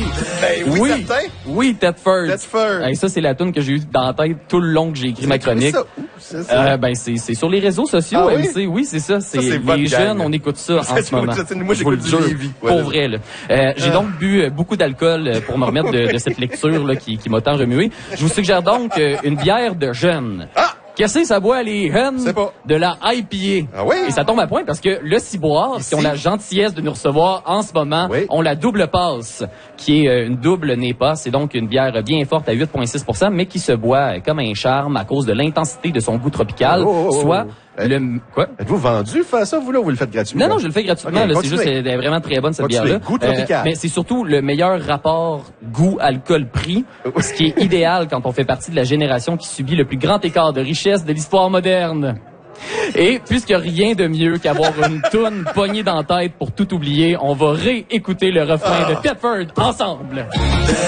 Ben oui, certain. Oui, Thetford. Thetford. Hey, ça, c'est la tune que j'ai eue dans la tête tout le long que j'ai écrit ma chronique. C'est ça. Ben, c'est sur les réseaux sociaux, Ah, MC. Oui, c'est ça. c'est Les votre jeunes, gang. on écoute ça en ce moment. Moi, j'écoute du Lévis. Pour vrai, là. J'ai donc bu beaucoup d'alcool pour me remettre de cette lecture là, qui m'a tant remué. Je vous suggère donc une bière de jeunes. Ah! Qu'est-ce que ça boit, les jeunes? C'est pas. De la IPA. Ah oui? Et ça tombe à point parce que le Ciboire, qui ont la gentillesse de nous recevoir en ce moment, ont la double passe, qui est une double NEPA. C'est donc une bière bien forte à 8,6 %, mais qui se boit comme un charme à cause de l'intensité de son goût tropical, soit le... Quoi? Êtes-vous vendu faire ça, vous, là, ou vous le faites gratuitement? Non, je le fais gratuitement. Okay, là, c'est juste, elle est vraiment très bonne, cette bière-là. Goût tropical. Mais c'est surtout le meilleur rapport goût-alcool-prix, ce qui est idéal quand on fait partie de la génération qui subit le plus grand écart de richesse de l'histoire moderne. Et puisque rien de mieux qu'avoir une toune poignée dans la tête pour tout oublier, on va réécouter le refrain de Thetford ensemble.